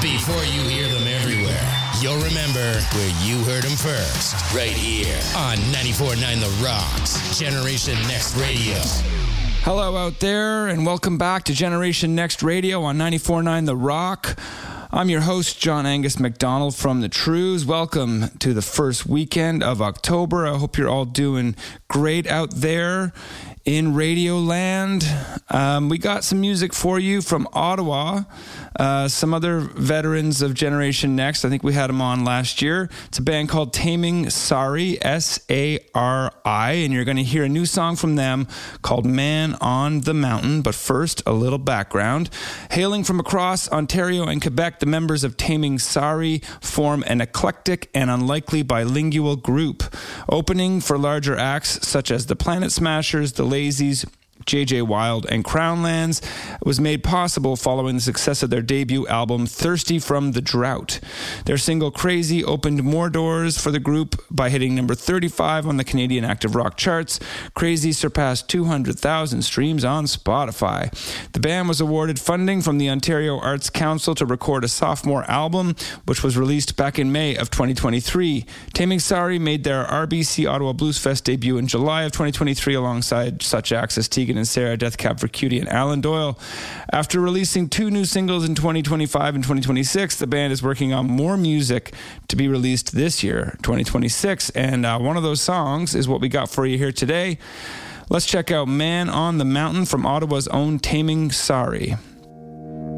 Before you hear them everywhere, you'll remember where you heard them first. Right here on 94.9 The Rocks, Generation Next Radio. Hello out there, and welcome back to Generation Next Radio on 94.9 The Rock. I'm your host, John Angus McDonald from The Trues. Welcome to the first weekend of October. I hope you're all doing great out there in Radio Land. We got some music for you from Ottawa. Some other veterans of Generation Next. I think we had them on last year. It's a band called Taming Sari, S-A-R-I, and you're going to hear a new song from them called Man on the Mountain. But first, a little background. Hailing from across Ontario and Quebec, the members of Taming Sari form an eclectic and unlikely bilingual group, opening for larger acts such as the Planet Smashers, the Lazies, J.J. Wild, and Crownlands. Was made possible following the success of their debut album, Thirsty from the Drought. Their single, Crazy, opened more doors for the group by hitting number 35 on the Canadian Active Rock charts. Crazy surpassed 200,000 streams on Spotify. The band was awarded funding from the Ontario Arts Council to record a sophomore album, which was released back in May of 2023. Taming Sari made their RBC Ottawa Blues Fest debut in July of 2023 alongside such acts as Tegan and Sarah, Death Cab for Cutie, and Alan Doyle. After releasing 2 new singles in 2025 and 2026, the band is working on more music to be released this year, 2026, and one of those songs is what we got for you here today. Let's check out Man on the Mountain from Ottawa's own Taming Sari.